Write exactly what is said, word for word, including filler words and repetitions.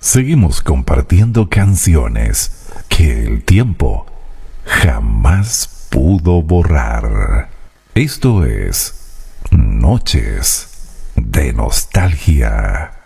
Seguimos compartiendo canciones que el tiempo jamás pudo borrar. Esto es Noches de Nostalgia.